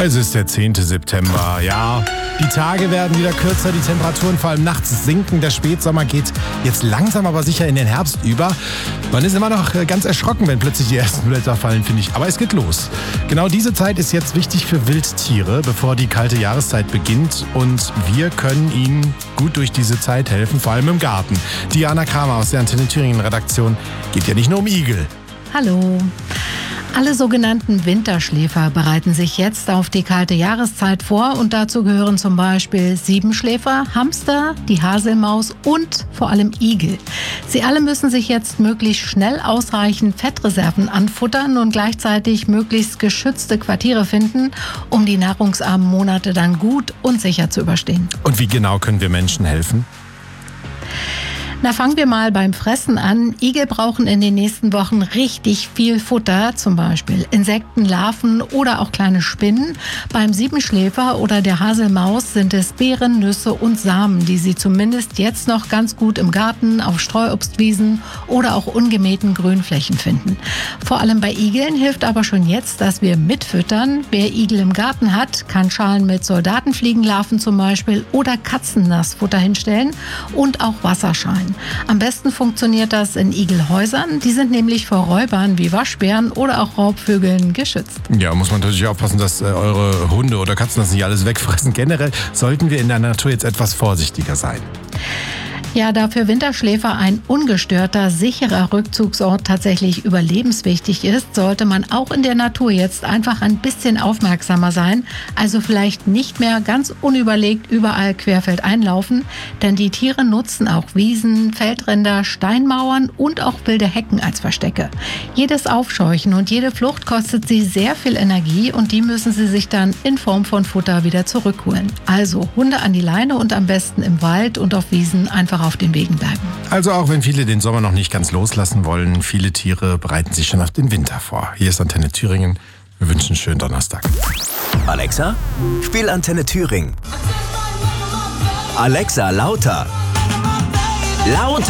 Es ist der 10. September, ja. Die Tage werden wieder kürzer, die Temperaturen vor allem nachts sinken. Der Spätsommer geht jetzt langsam aber sicher in den Herbst über. Man ist immer noch ganz erschrocken, wenn plötzlich die ersten Blätter fallen, finde ich. Aber es geht los. Genau diese Zeit ist jetzt wichtig für Wildtiere, bevor die kalte Jahreszeit beginnt. Und wir können ihnen gut durch diese Zeit helfen, vor allem im Garten. Diana Kramer aus der Antenne Thüringen Redaktion. Geht ja nicht nur um Igel. Hallo. Alle sogenannten Winterschläfer bereiten sich jetzt auf die kalte Jahreszeit vor und dazu gehören zum Beispiel Siebenschläfer, Hamster, die Haselmaus und vor allem Igel. Sie alle müssen sich jetzt möglichst schnell ausreichend Fettreserven anfuttern und gleichzeitig möglichst geschützte Quartiere finden, um die nahrungsarmen Monate dann gut und sicher zu überstehen. Und wie genau können wir Menschen helfen? Na, fangen wir mal beim Fressen an. Igel brauchen in den nächsten Wochen richtig viel Futter, zum Beispiel Insekten, Larven oder auch kleine Spinnen. Beim Siebenschläfer oder der Haselmaus sind es Beeren, Nüsse und Samen, die sie zumindest jetzt noch ganz gut im Garten, auf Streuobstwiesen oder auch ungemähten Grünflächen finden. Vor allem bei Igeln hilft aber schon jetzt, dass wir mitfüttern. Wer Igel im Garten hat, kann Schalen mit Soldatenfliegenlarven zum Beispiel oder Katzennassfutter hinstellen und auch Wasserschalen. Am besten funktioniert das in Igelhäusern. Die sind nämlich vor Räubern wie Waschbären oder auch Raubvögeln geschützt. Ja, muss man natürlich aufpassen, dass eure Hunde oder Katzen das nicht alles wegfressen. Generell sollten wir in der Natur jetzt etwas vorsichtiger sein. Ja, da für Winterschläfer ein ungestörter, sicherer Rückzugsort tatsächlich überlebenswichtig ist, sollte man auch in der Natur jetzt einfach ein bisschen aufmerksamer sein. Also vielleicht nicht mehr ganz unüberlegt überall querfeld einlaufen, denn die Tiere nutzen auch Wiesen, Feldränder, Steinmauern und auch wilde Hecken als Verstecke. Jedes Aufscheuchen und jede Flucht kostet sie sehr viel Energie und die müssen sie sich dann in Form von Futter wieder zurückholen. Also Hunde an die Leine und am besten im Wald und auf Wiesen einfach auf den Wegen bleiben. Also auch wenn viele den Sommer noch nicht ganz loslassen wollen, viele Tiere bereiten sich schon auf den Winter vor. Hier ist Antenne Thüringen. Wir wünschen einen schönen Donnerstag. Alexa, spiel Antenne Thüringen. Alexa, lauter. Lauter.